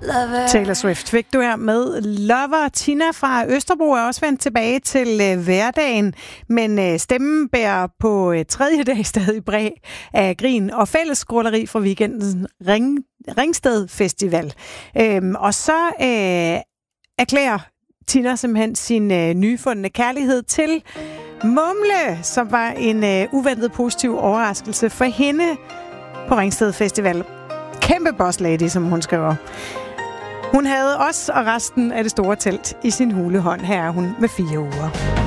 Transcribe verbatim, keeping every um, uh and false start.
Taylor Swift fik du her med Lover. Tina fra Østerbro er også vendt tilbage til øh, hverdagen, men øh, stemmen bærer på øh, tredje dag stadig præg af grin og fællesskråleri fra weekendens Ring, Ringsted Festival. Øhm, og så øh, erklærer Tina simpelthen sin øh, nyfundne kærlighed til Mumle, som var en øh, uventet positiv overraskelse for hende på Ringsted Festival. Kæmpe boss lady, som hun skriver. Hun havde os og resten af det store telt i sin hulehånd. Her er hun med fire uger.